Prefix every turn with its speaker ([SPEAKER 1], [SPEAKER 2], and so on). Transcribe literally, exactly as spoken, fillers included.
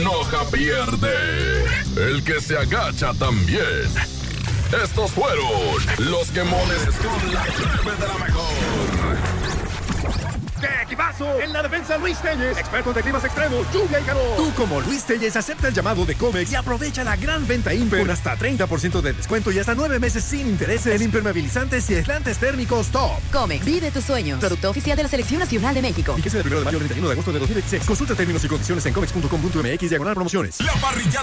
[SPEAKER 1] enoja pierde. El que se agacha también. Estos fueron los quemones con la nueve de la mejor.
[SPEAKER 2] ¡Qué equipazo! En la defensa, Luis Telles, experto de climas extremos, lluvia y calor. Tú, como Luis Telles, acepta el llamado de Comex y aprovecha la gran venta Imper con hasta treinta por ciento de descuento y hasta nueve meses sin intereses en impermeabilizantes y aislantes térmicos top.
[SPEAKER 3] Comex, vive tus sueños. Producto oficial de la Selección Nacional de México.
[SPEAKER 2] Fíjese del primero de mayo al treinta y uno de agosto de dos mil veintiséis. Consulta términos y condiciones en comex punto com punto m x diagonal promociones.
[SPEAKER 1] La parrilla